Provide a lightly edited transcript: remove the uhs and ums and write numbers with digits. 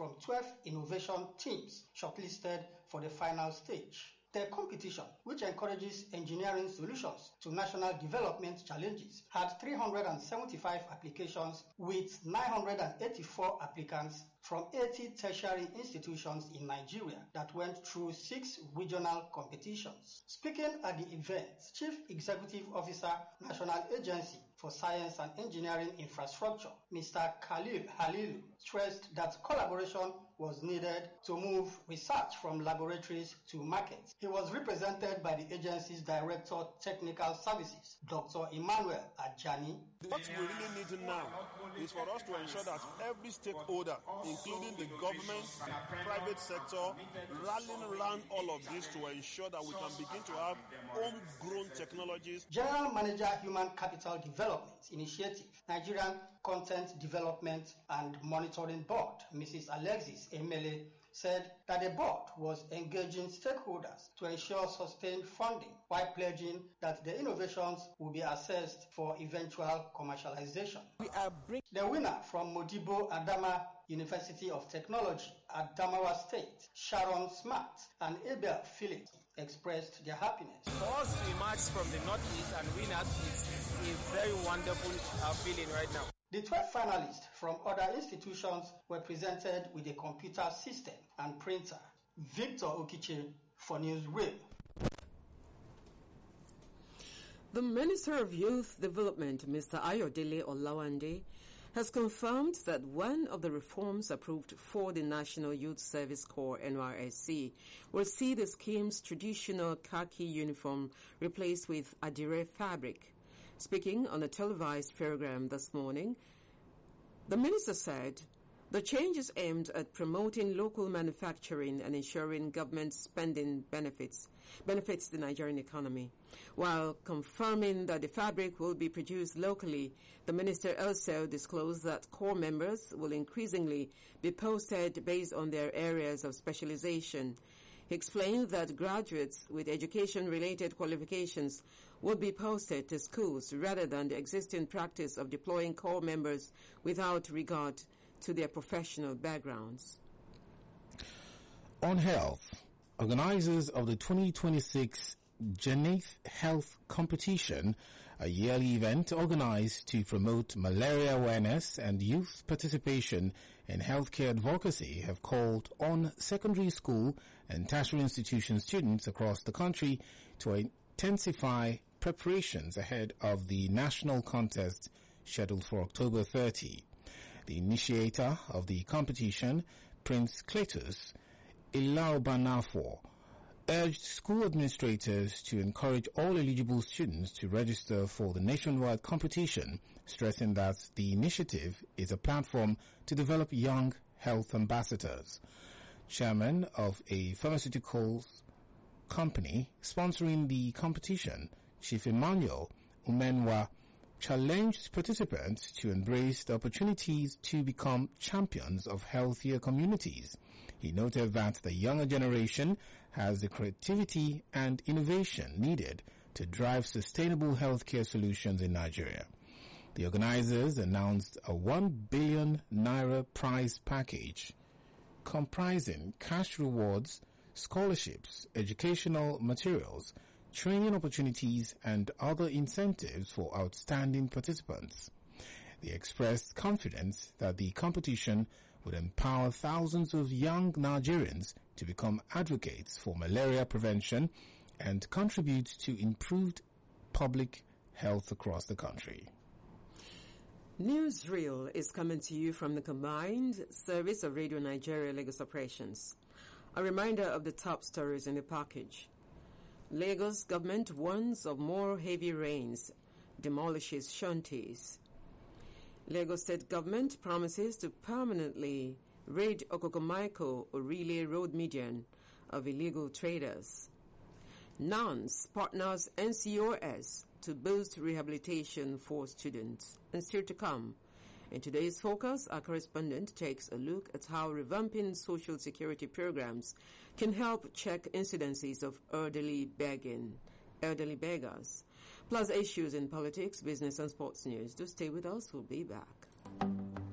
from 12 innovation teams shortlisted for the final stage. The competition, which encourages engineering solutions to national development challenges, had 375 applications with 984 applicants from 80 tertiary institutions in Nigeria that went through 6 regional competitions. Speaking at the event, Chief Executive Officer, National Agency for Science and Engineering Infrastructure, Mr. Khalil Halilu, stressed that collaboration was needed to move research from laboratories to markets. He was represented by the agency's Director Technical Services, Dr. Emmanuel Ajani. What we really need now is for us to ensure that every stakeholder, including the government, private sector, rallying around all of this to ensure that we can begin to have homegrown technologies. General Manager Human Capital Development Initiative, Nigerian Content Development and Monitoring Board, Mrs. Alexis Emele, said that the board was engaging stakeholders to ensure sustained funding while pledging that the innovations will be assessed for eventual commercialization. The winner from Modibo Adama University of Technology at Adamawa State, Sharon Smart and Abel Phillips, expressed their happiness. For us to emerge from the Northeast and winners is a very wonderful feeling right now. The 12 finalists from other institutions were presented with a computer system and printer. Victor Okiche for Newswheel. The Minister of Youth Development, Mr. Ayodele Olawande, has confirmed that one of the reforms approved for the National Youth Service Corps (NYSC) will see the scheme's traditional khaki uniform replaced with Adire fabric. Speaking on a televised program this morning, the minister said the change is aimed at promoting local manufacturing and ensuring government spending benefits the Nigerian economy. While confirming that the fabric will be produced locally, the minister also disclosed that corps members will increasingly be posted based on their areas of specialization. He explained that graduates with education-related qualifications will be posted to schools rather than the existing practice of deploying corps members without regard to their professional backgrounds. On health, organizers of the 2026 Janeth Health Competition, a yearly event organized to promote malaria awareness and youth participation in healthcare advocacy, have called on secondary school and tertiary institution students across the country to intensify preparations ahead of the national contest scheduled for October 30. The initiator of the competition, Prince Cletus Ilaobanafo, urged school administrators to encourage all eligible students to register for the nationwide competition, stressing that the initiative is a platform to develop young health ambassadors. Chairman of a pharmaceuticals company sponsoring the competition, Chief Emmanuel Umenwa, challenged participants to embrace the opportunities to become champions of healthier communities. He noted that the younger generation has the creativity and innovation needed to drive sustainable healthcare solutions in Nigeria. The organizers announced a 1 billion naira prize package comprising cash rewards, scholarships, educational materials, training opportunities, and other incentives for outstanding participants. They expressed confidence that the competition would empower thousands of young Nigerians to become advocates for malaria prevention and contribute to improved public health across the country. Newsreel is coming to you from the combined service of Radio Nigeria Lagos operations. A reminder of the top stories in the package. Lagos government warns of more heavy rains, demolishes shanties. Lagos state government promises to permanently rid Okokomaiko Orile road median of illegal traders. NANS partners NCOS to boost rehabilitation for students. And still to come. In today's focus, our correspondent takes a look at how revamping social security programs can help check incidences of elderly beggars, plus issues in politics, business, and sports news. Do stay with us. We'll be back.